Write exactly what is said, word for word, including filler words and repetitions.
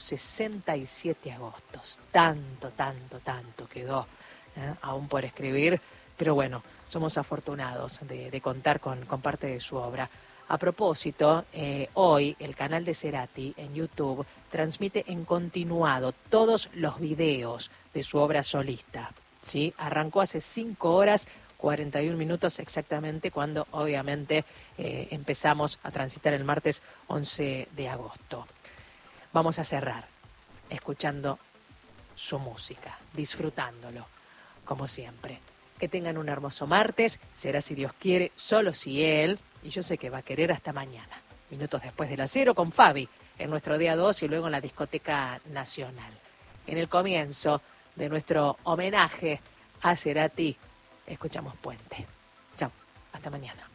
sesenta y siete agostos. Tanto, tanto, tanto quedó ¿eh? aún por escribir, pero bueno, somos afortunados de, de contar con, con parte de su obra. A propósito, eh, hoy el canal de Cerati en YouTube transmite en continuado todos los videos de su obra solista. ¿Sí? Arrancó hace cinco horas, cuarenta y un minutos exactamente, cuando obviamente eh, empezamos a transitar el martes once de agosto. Vamos a cerrar escuchando su música, disfrutándolo, como siempre. Que tengan un hermoso martes, será si Dios quiere, solo si Él, y yo sé que va a querer hasta mañana, minutos después de las cero con Fabi, en nuestro día dos y luego en la Discoteca Nacional. En el comienzo de nuestro homenaje a Cerati, escuchamos Puente. Chao, hasta mañana.